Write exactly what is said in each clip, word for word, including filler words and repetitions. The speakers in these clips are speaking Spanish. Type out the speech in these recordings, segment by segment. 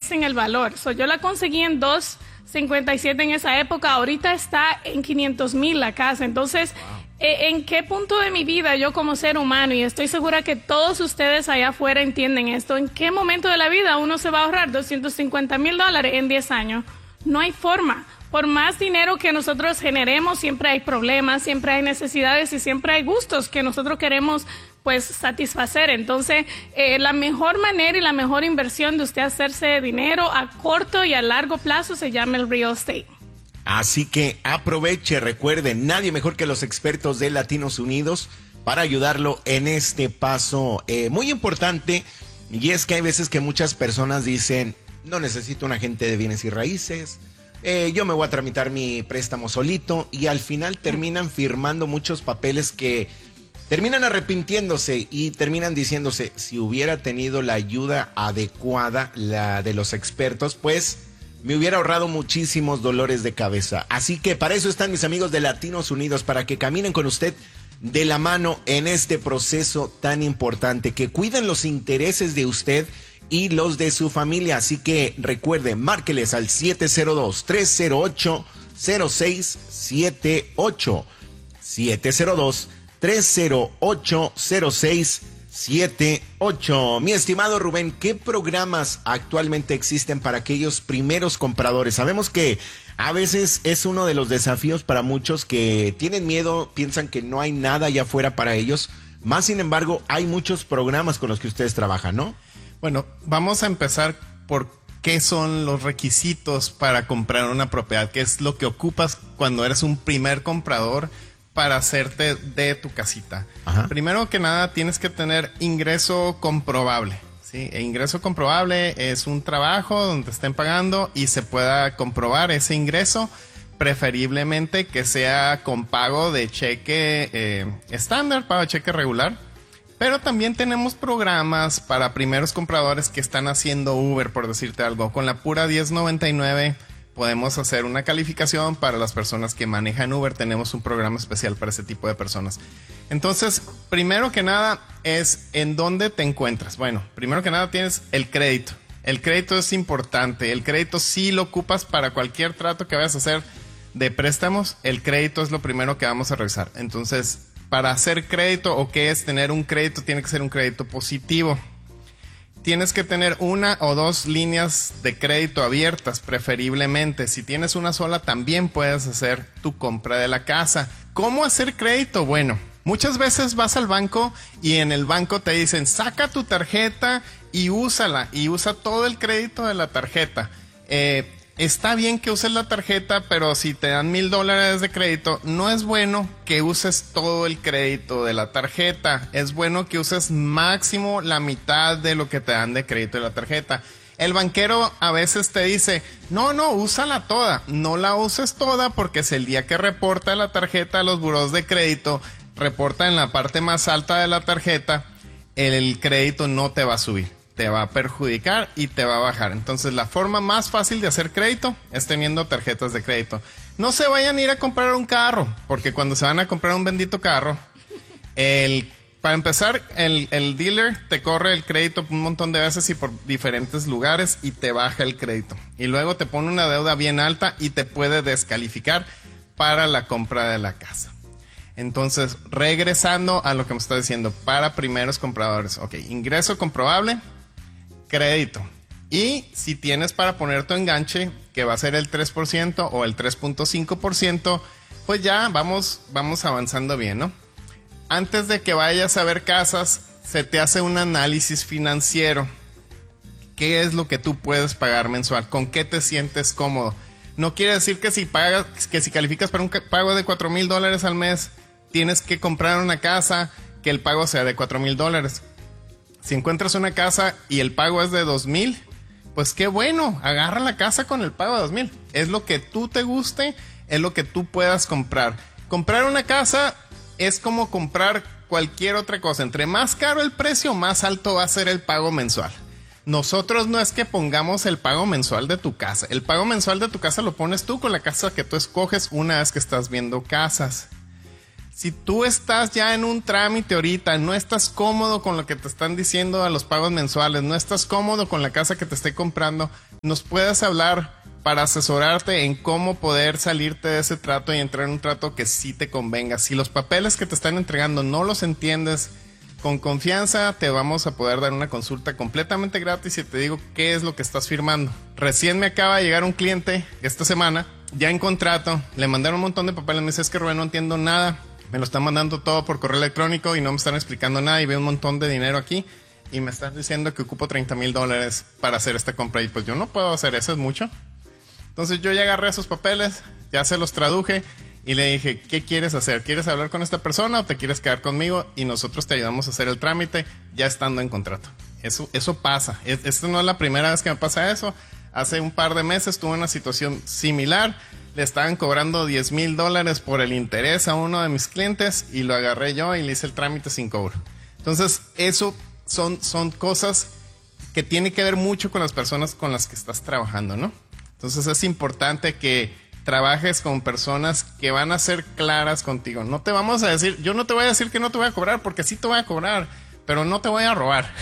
dicen el valor. So, yo la conseguí en dos cincuenta y siete en esa época, ahorita está en quinientos mil la casa. Entonces, wow. eh, ¿en qué punto de mi vida yo como ser humano, y estoy segura que todos ustedes allá afuera entienden esto, en qué momento de la vida uno se va a ahorrar doscientos cincuenta mil dólares en diez años? No hay forma. Por más dinero que nosotros generemos, siempre hay problemas, siempre hay necesidades y siempre hay gustos que nosotros queremos pues satisfacer. Entonces, eh, la mejor manera y la mejor inversión de usted hacerse dinero a corto y a largo plazo se llama el real estate. Así que aproveche, recuerde, nadie mejor que los expertos de Latinos Unidos para ayudarlo en este paso eh, muy importante. Y es que hay veces que muchas personas dicen, no necesito un agente de bienes y raíces, Eh, yo me voy a tramitar mi préstamo solito, y al final terminan firmando muchos papeles que terminan arrepintiéndose y terminan diciéndose, si hubiera tenido la ayuda adecuada, la de los expertos, pues me hubiera ahorrado muchísimos dolores de cabeza. Así que para eso están mis amigos de Latinos Unidos, para que caminen con usted de la mano en este proceso tan importante, que cuiden los intereses de usted y los de su familia. Así que recuerde, márqueles al siete cero dos, tres cero ocho, cero seis siete ocho. siete cero dos, tres cero ocho, cero seis siete ocho. Mi estimado Rubén, ¿qué programas actualmente existen para aquellos primeros compradores? Sabemos que a veces es uno de los desafíos para muchos que tienen miedo, piensan que no hay nada allá afuera para ellos. Más sin embargo, hay muchos programas con los que ustedes trabajan, ¿no? Bueno, vamos a empezar por qué son los requisitos para comprar una propiedad, qué es lo que ocupas cuando eres un primer comprador para hacerte de tu casita. Ajá. Primero que nada, tienes que tener ingreso comprobable, ¿sí? E ingreso comprobable es un trabajo donde te estén pagando y se pueda comprobar ese ingreso, preferiblemente que sea con pago de cheque eh, estándar, pago de cheque regular. Pero también tenemos programas para primeros compradores que están haciendo Uber, por decirte algo. Con la pura diez noventa y nueve podemos hacer una calificación para las personas que manejan Uber. Tenemos un programa especial para ese tipo de personas. Entonces, primero que nada es en dónde te encuentras. Bueno, primero que nada tienes el crédito. El crédito es importante. El crédito sí lo ocupas para cualquier trato que vayas a hacer de préstamos. El crédito es lo primero que vamos a revisar. Entonces, para hacer crédito, o qué es tener un crédito, tiene que ser un crédito positivo. Tienes que tener una o dos líneas de crédito abiertas, preferiblemente. Si tienes una sola, también puedes hacer tu compra de la casa. ¿Cómo hacer crédito? Bueno, muchas veces vas al banco y en el banco te dicen, saca tu tarjeta y úsala, y usa todo el crédito de la tarjeta. Eh, Está bien que uses la tarjeta, pero si te dan mil dólares de crédito, no es bueno que uses todo el crédito de la tarjeta. Es bueno que uses máximo la mitad de lo que te dan de crédito de la tarjeta. El banquero a veces te dice, no, no, úsala toda. No la uses toda, porque es el día que reporta la tarjeta a los burós de crédito, reporta en la parte más alta de la tarjeta, el crédito no te va a subir. Te va a perjudicar y te va a bajar. Entonces, la forma más fácil de hacer crédito es teniendo tarjetas de crédito. No se vayan a ir a comprar un carro, porque cuando se van a comprar un bendito carro, el, para empezar, el, el dealer te corre el crédito un montón de veces y por diferentes lugares y te baja el crédito. Y luego te pone una deuda bien alta y te puede descalificar para la compra de la casa. Entonces, regresando a lo que me está diciendo, para primeros compradores. Ok, ingreso comprobable, crédito. Y si tienes para poner tu enganche, que va a ser el tres por ciento o el tres punto cinco por ciento, pues ya vamos, vamos avanzando bien, ¿no? Antes de que vayas a ver casas, se te hace un análisis financiero. ¿Qué es lo que tú puedes pagar mensual? ¿Con qué te sientes cómodo? No quiere decir que si pagas, que si calificas para un pago de cuatro mil dólares al mes, tienes que comprar una casa que el pago sea de cuatro mil dólares. Si encuentras una casa y el pago es de dos mil, pues qué bueno, agarra la casa con el pago de dos mil. Es lo que tú te guste, es lo que tú puedas comprar. Comprar una casa es como comprar cualquier otra cosa. Entre más caro el precio, más alto va a ser el pago mensual. Nosotros no es que pongamos el pago mensual de tu casa. El pago mensual de tu casa lo pones tú con la casa que tú escoges una vez que estás viendo casas. Si tú estás ya en un trámite ahorita, no estás cómodo con lo que te están diciendo a los pagos mensuales, no estás cómodo con la casa que te esté comprando, nos puedes hablar para asesorarte en cómo poder salirte de ese trato y entrar en un trato que sí te convenga. Si los papeles que te están entregando no los entiendes, con confianza te vamos a poder dar una consulta completamente gratis y te digo qué es lo que estás firmando. Recién me acaba de llegar un cliente esta semana, ya en contrato, le mandaron un montón de papeles, me dice, es que Rubén, no entiendo nada, me lo están mandando todo por correo electrónico y no me están explicando nada y veo un montón de dinero aquí y me están diciendo que ocupo treinta mil dólares para hacer esta compra y pues yo no puedo hacer eso, es mucho. Entonces yo ya agarré esos papeles, ya se los traduje y le dije, ¿qué quieres hacer? ¿Quieres hablar con esta persona o te quieres quedar conmigo? Y nosotros te ayudamos a hacer el trámite ya estando en contrato. Eso, eso pasa. Esta no es la primera vez que me pasa eso. Hace un par de meses tuve una situación similar. Le estaban cobrando diez mil dólares por el interés a uno de mis clientes y lo agarré yo y le hice el trámite sin cobro. Entonces, eso son, son cosas que tienen que ver mucho con las personas con las que estás trabajando, ¿no? Entonces, es importante que trabajes con personas que van a ser claras contigo. No te vamos a decir, yo no te voy a decir que no te voy a cobrar, porque sí te voy a cobrar, pero no te voy a robar.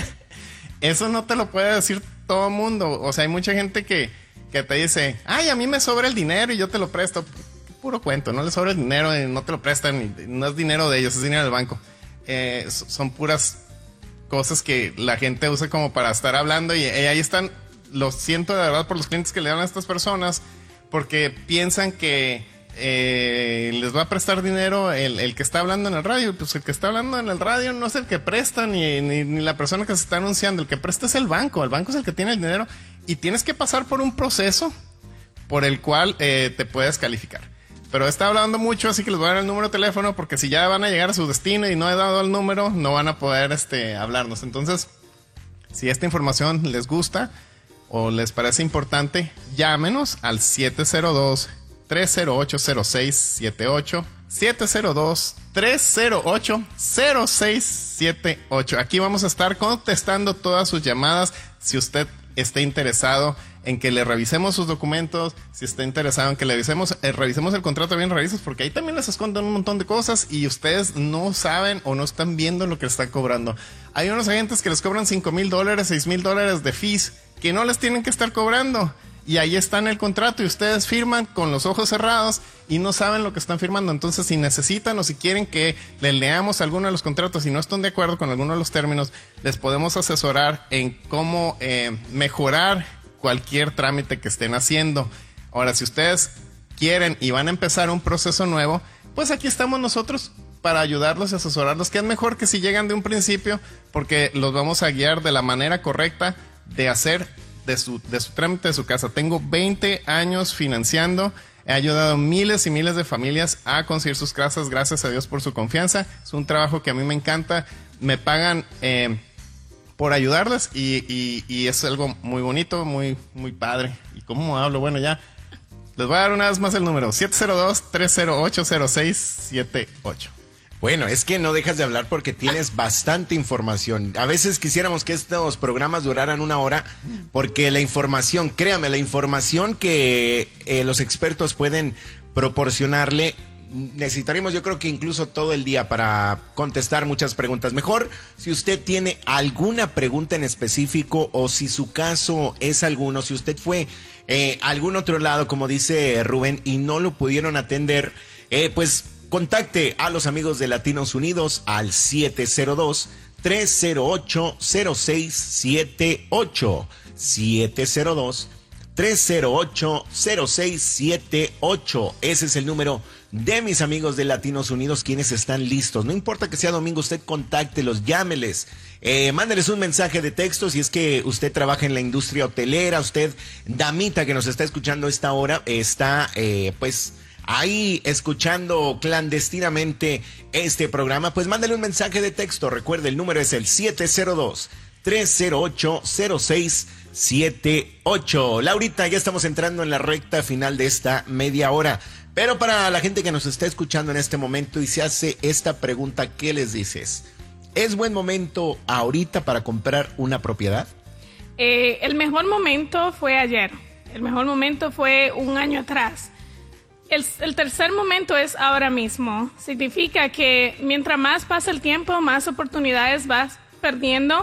Eso no te lo puede decir todo el mundo. O sea, hay mucha gente que, que te dice, ay, a mí me sobra el dinero y yo te lo presto. Puro cuento, no le sobra el dinero y no te lo prestan, y no es dinero de ellos, es dinero del banco. Eh, son puras cosas que la gente usa como para estar hablando y, y ahí están. Lo siento de verdad por los clientes que le dan a estas personas, porque piensan que eh, les va a prestar dinero el, el que está hablando en el radio. Pues el que está hablando en el radio no es el que presta, ni, ni, ni la persona que se está anunciando. El que presta es el banco. El banco es el que tiene el dinero y tienes que pasar por un proceso por el cual eh, te puedes calificar. Pero está hablando mucho, así que les voy a dar el número de teléfono, porque si ya van a llegar a su destino y no he dado el número, no van a poder este, hablarnos. Entonces, si esta información les gusta o les parece importante, llámenos al siete cero dos, tres cero ocho, cero seis siete ocho, siete cero dos, tres cero ocho, cero seis siete ocho. Aquí vamos a estar contestando todas sus llamadas. Si usted está interesado en que le revisemos sus documentos, si está interesado en que le revisemos, eh, revisemos el contrato bien revisos, porque ahí también les esconden un montón de cosas y ustedes no saben o no están viendo lo que les están cobrando. Hay unos agentes que les cobran cinco mil dólares, seis mil dólares de fees que no les tienen que estar cobrando. Y ahí está en el contrato y ustedes firman con los ojos cerrados y no saben lo que están firmando. Entonces, si necesitan o si quieren que les leamos alguno de los contratos y no están de acuerdo con alguno de los términos, les podemos asesorar en cómo eh, mejorar cualquier trámite que estén haciendo. Ahora, si ustedes quieren y van a empezar un proceso nuevo, pues aquí estamos nosotros para ayudarlos y asesorarlos, que es mejor que si llegan de un principio, porque los vamos a guiar de la manera correcta de hacer de su, de su trámite de su casa. Tengo veinte años financiando, he ayudado a miles y miles de familias a conseguir sus casas, gracias a Dios por su confianza. Es un trabajo que a mí me encanta, me pagan eh, por ayudarles y, y, y es algo muy bonito, muy, muy padre. ¿Y cómo hablo? Bueno, ya les voy a dar una vez más el número, siete cero dos, tres cero ocho, cero seis siete ocho. Bueno, es que no dejas de hablar porque tienes bastante información. A veces quisiéramos que estos programas duraran una hora porque la información, créame, la información que eh, los expertos pueden proporcionarle, necesitaremos yo creo que incluso todo el día para contestar muchas preguntas. Mejor si usted tiene alguna pregunta en específico o si su caso es alguno, si usted fue eh, a algún otro lado, como dice Rubén, y no lo pudieron atender, eh, pues contacte a los amigos de Latinos Unidos al siete cero dos, tres cero ocho, cero seis siete ocho. siete cero dos, tres cero ocho, cero seis siete ocho. Ese es el número de mis amigos de Latinos Unidos, quienes están listos. No importa que sea domingo, usted contáctelos, llámeles, eh, mándeles un mensaje de texto si es que usted trabaja en la industria hotelera. Usted, damita que nos está escuchando a esta hora, está eh, pues ahí escuchando clandestinamente este programa, pues mándale un mensaje de texto. Recuerde, el número es el siete cero dos, tres cero ocho, cero seis siete ocho. Laurita, ya estamos entrando en la recta final de esta media hora, pero para la gente que nos está escuchando en este momento y se hace esta pregunta, ¿qué les dices? ¿Es buen momento ahorita para comprar una propiedad? Eh, el mejor momento fue ayer, el mejor momento fue un año atrás. El, el tercer momento es ahora mismo. Significa que mientras más pasa el tiempo, más oportunidades vas perdiendo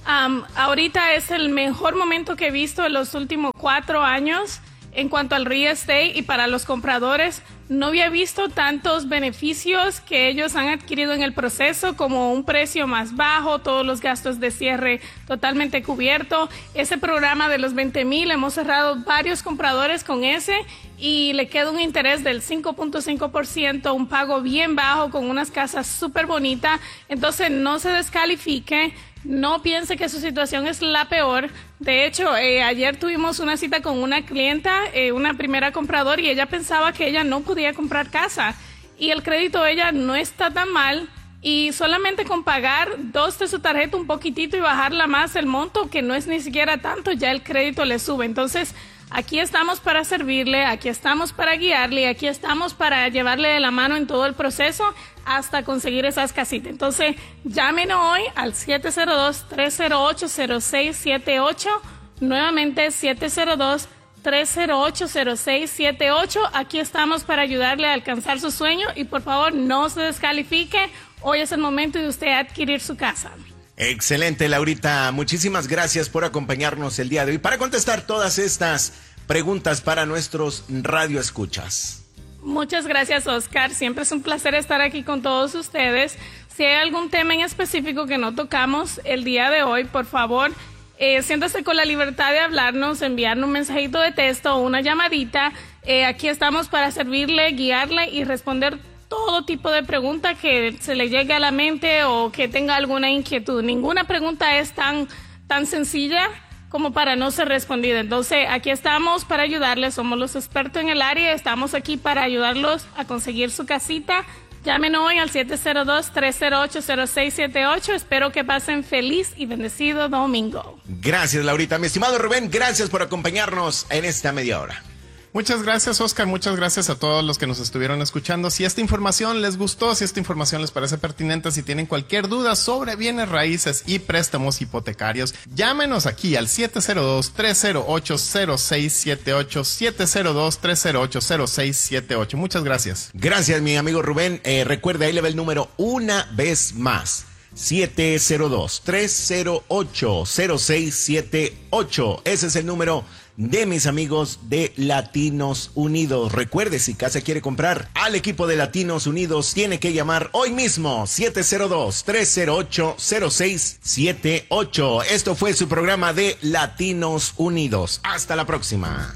Um, ahorita es el mejor momento que he visto en los últimos cuatro años en cuanto al real estate, y para los compradores no había visto tantos beneficios que ellos han adquirido en el proceso, como un precio más bajo, todos los gastos de cierre totalmente cubiertos. Ese programa de los veinte mil, hemos cerrado varios compradores con ese y le queda un interés del cinco punto cinco por ciento, un pago bien bajo con unas casas súper bonitas. Entonces no se descalifique. No piense que su situación es la peor. De hecho, eh, ayer tuvimos una cita con una clienta, eh, una primera compradora, y ella pensaba que ella no podía comprar casa. Y el crédito de ella no está tan mal. Y solamente con pagar dos de su tarjeta un poquitito y bajarla más el monto, que no es ni siquiera tanto, ya el crédito le sube. Entonces, aquí estamos para servirle, aquí estamos para guiarle, aquí estamos para llevarle de la mano en todo el proceso hasta conseguir esas casitas. Entonces, llámenos hoy al siete cero dos, tres cero ocho, cero seis siete ocho. Nuevamente, siete cero dos, tres cero ocho, cero seis siete ocho. Aquí estamos para ayudarle a alcanzar su sueño y por favor no se descalifique. Hoy es el momento de usted adquirir su casa. Excelente, Laurita. Muchísimas gracias por acompañarnos el día de hoy para contestar todas estas preguntas para nuestros radioescuchas. Muchas gracias, Oscar. Siempre es un placer estar aquí con todos ustedes. Si hay algún tema en específico que no tocamos el día de hoy, por favor, eh, siéntase con la libertad de hablarnos, enviarnos un mensajito de texto o una llamadita. Eh, aquí estamos para servirle, guiarle y responder todo tipo de pregunta que se le llegue a la mente o que tenga alguna inquietud. Ninguna pregunta es tan, tan sencilla como para no ser respondida. Entonces, aquí estamos para ayudarles, somos los expertos en el área, estamos aquí para ayudarlos a conseguir su casita. Llámenos hoy al siete cero dos, tres cero ocho, cero seis siete ocho. Espero que pasen feliz y bendecido domingo. Gracias, Laurita. Mi estimado Rubén, gracias por acompañarnos en esta media hora. Muchas gracias, Oscar. Muchas gracias a todos los que nos estuvieron escuchando. Si esta información les gustó, si esta información les parece pertinente, si tienen cualquier duda sobre bienes raíces y préstamos hipotecarios, llámenos aquí al siete cero dos, tres cero ocho, cero seis siete ocho, siete cero dos, tres cero ocho, cero seis siete ocho. Muchas gracias. Gracias, mi amigo Rubén. Eh, recuerde, ahí le va el número una vez más. siete cero dos, tres cero ocho, cero seis siete ocho. Ese es el número de mis amigos de Latinos Unidos. Recuerde, si casa quiere comprar al equipo de Latinos Unidos, tiene que llamar hoy mismo. siete cero dos, tres cero ocho, cero seis siete ocho. Esto fue su programa de Latinos Unidos. Hasta la próxima.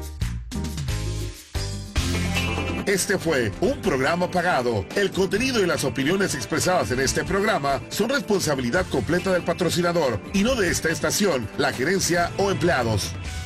Este fue un programa pagado. El contenido y las opiniones expresadas en este programa son responsabilidad completa del patrocinador y no de esta estación, la gerencia o empleados.